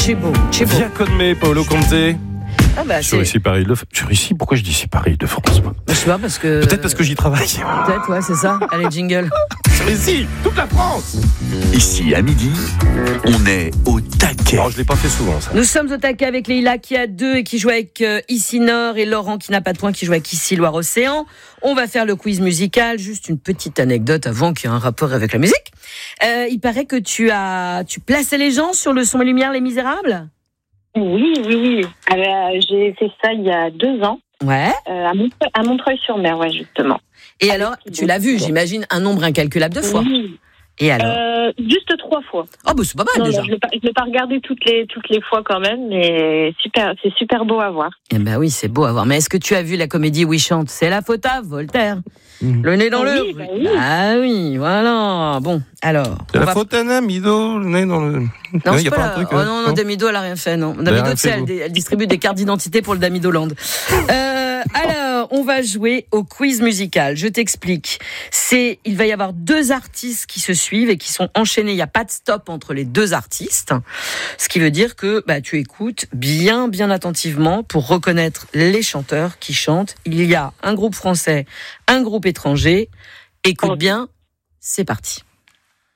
beau. Via Conmé, Paolo Conte. Ah bah, Sur ici Paris de Sur ici, pourquoi je dis ici Paris de France, moi? Je sais pas, parce que... Peut-être parce que j'y travaille. Peut-être, ouais, c'est ça. Allez, jingle. Sur ici, toute la France. Ici, à midi, on est au taquet. Non, je l'ai pas fait souvent, ça. Nous sommes au taquet avec Leïla qui a 2 et qui joue avec Ici Nord, et Laurent qui n'a pas de points qui joue avec Ici Loire-Océan. On va faire le quiz musical. Juste une petite anecdote avant qu'il y ait un rapport avec la musique. Il paraît que tu plaçais les gens sur le son et lumière Les Misérables. Oui. J'ai fait ça il y a 2 ans. Ouais. À Montreuil-sur-Mer, ouais, justement. Et alors, tu l'as vu, j'imagine, un nombre incalculable de fois. Oui. Et alors Juste 3 fois. Oh, bah c'est pas mal déjà. Je l'ai pas regardé toutes les fois quand même, mais c'est super beau à voir. Eh ben oui, c'est beau à voir. Mais est-ce que tu as vu la comédie où il chante C'est la faute à Voltaire, le nez dans le... Oui. Ah oui, voilà. Bon, alors... C'est la faute à Damido, le nez dans le... Non, il y a pas un truc... Oh non, Damido, elle a rien fait, non. Damido, tu sais, elle distribue des cartes d'identité pour le Damido Land. Alors, on va jouer au quiz musical. Je t'explique. Il va y avoir 2 artistes qui se suivent et qui sont enchaînés. Il n'y a pas de stop entre les 2 artistes. Ce qui veut dire que tu écoutes bien attentivement pour reconnaître les chanteurs qui chantent. Il y a un groupe français, un groupe étranger. Écoute bien, c'est parti.